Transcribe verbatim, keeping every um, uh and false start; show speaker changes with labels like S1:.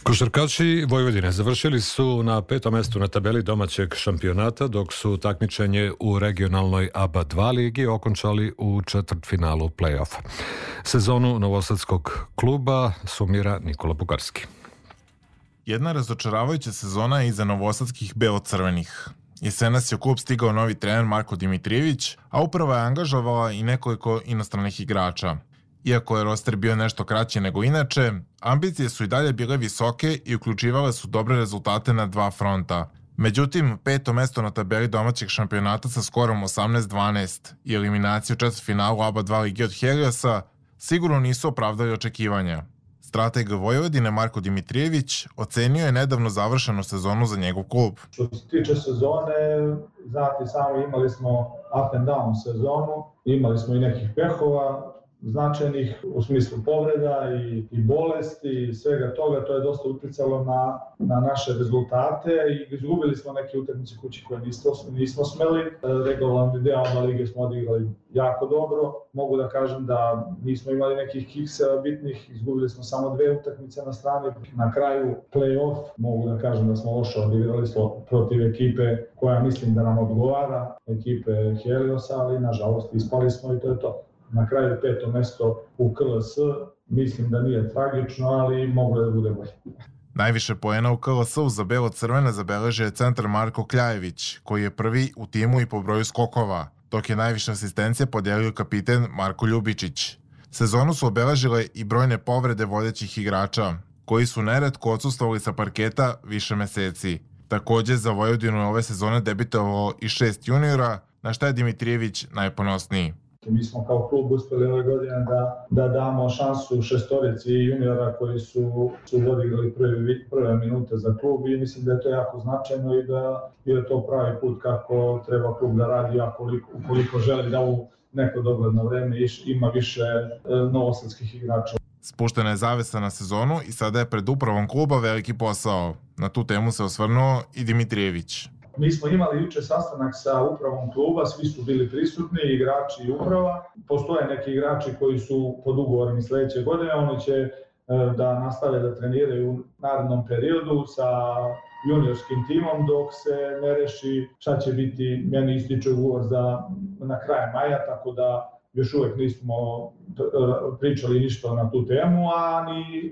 S1: Košarkaši Vojvodine završili su na petom mestu na tabeli domaćeg šampionata, dok su takmičenje u regionalnoj A B A dva ligi okončali u četvrtfinalu play-offa. Sezonu novosadskog kluba sumira Nikola Bugarski.
S2: Jedna razočaravajuća sezona je iza novosadskih belocrvenih. Jesenas je u klub stigao novi trener Marko Dimitrijević, a uprava je angažovala i nekoliko inostranih igrača. Iako je roster bio nešto kraći nego inače, ambicije su i dalje bile visoke i uključivale su dobre rezultate na dva fronta. Međutim, peto mesto na tabeli domaćeg šampionata sa skorom osamnaest dvanaest i eliminaciju u četvrtfinalu A B A dva lige od Heliosa sigurno nisu opravdali očekivanja. Strateg Vojvodine Marko Dimitrijević ocenio je nedavno završenu sezonu za njegov klub.
S3: Što se tiče sezone, znate sami, imali smo up and down sezonu, imali smo i nekih pehova značajnih u smislu povreda i, i bolesti i svega toga. To je dosta uticalo na, na naše rezultate i izgubili smo neke utakmice kući koje nismo, nismo smeli. Regularni deo lige smo odigrali jako dobro. Mogu da kažem da nismo imali nekih kikseva bitnih, izgubili smo samo dve utakmice na strani. Na kraju play-off mogu da kažem da smo loše odigrali protiv ekipe koja mislim da nam odgovara, ekipe Heliosa, ali nažalost ispali smo i to je to. Na kraju peto mesto u K L S, mislim da nije tragično, ali moglo da bude bolje.
S2: Najviše poena u K L S-u za belo-crvene zabeležio je centar Marko Kljajević, koji je prvi u timu i po broju skokova, dok je najviše asistencije podelio kapiten Marko Ljubičić. Sezonu su obeležile i brojne povrede vodećih igrača, koji su neretko odsustvovali sa parketa više meseci. Takođe, za Vojvodinu ove sezone debitovalo i šest juniora, na šta je Dimitrijević najponosniji.
S3: Mi smo kao klub uspeli ove godine da, da damo šansu šestorici juniora koji su, su odigrali prve, prve minute za klub i mislim da je to jako značajno i da je to pravi put kako treba klub da radi, a koliko, koliko želi da u neko dogledno vreme ima više e, novosadskih igrača.
S2: Spuštena je zavesa na sezonu i sada je pred upravom kluba veliki posao. Na tu temu se osvrnuo i Dimitrijević.
S3: Mi smo imali juče sastanak sa upravom kluba, svi su bili prisutni, igrači i uprava. Postoje neki igrači koji su pod ugovorom i sledeće godine, oni će da nastave da treniraju u narednom periodu sa juniorskim timom dok se ne reši šta će biti, meni ističe ugovor za na kraju maja, tako da još uvek nismo pričali ništa na tu temu, a ni